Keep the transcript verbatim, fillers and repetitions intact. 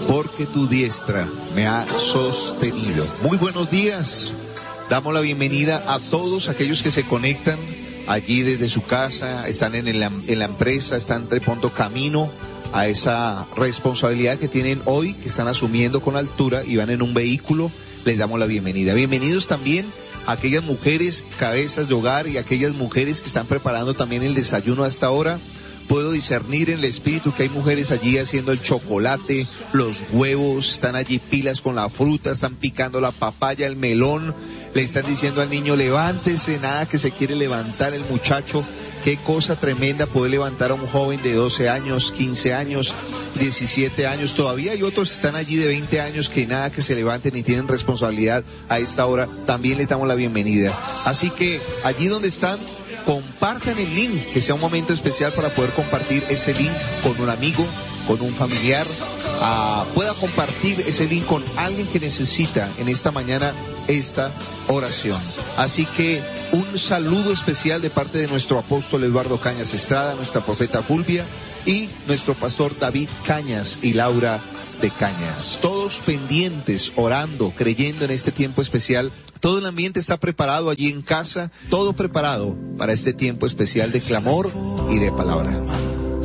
porque tu diestra me ha sostenido. Muy buenos días. Damos la bienvenida a todos aquellos que se conectan allí desde su casa, están en, el, en la empresa, están de pronto camino a esa responsabilidad que tienen hoy, que están asumiendo con altura y van en un vehículo. Les damos la bienvenida. Bienvenidos también a aquellas mujeres cabezas de hogar y aquellas mujeres que están preparando también el desayuno a esta hora. Puedo discernir en el espíritu que hay mujeres allí haciendo el chocolate, los huevos, están allí pilas con la fruta, están picando la papaya, el melón, le están diciendo al niño levántese, nada que se quiere levantar el muchacho. Qué cosa tremenda poder levantar a un joven de doce años, quince años, diecisiete años. Todavía hay otros que están allí de veinte años que nada que se levanten y tienen responsabilidad a esta hora. También le damos la bienvenida. Así que allí donde están, compartan el link, que sea un momento especial para poder compartir este link con un amigo, con un familiar. Uh, pueda compartir ese link con alguien que necesita en esta mañana esta oración. Así que un saludo especial de parte de nuestro apóstol Eduardo Cañas Estrada, nuestra profeta Fulvia y nuestro pastor David Cañas y Laura de Cañas. Todos pendientes, orando, creyendo en este tiempo especial. Todo el ambiente está preparado allí en casa, todo preparado para este tiempo especial de clamor y de palabra.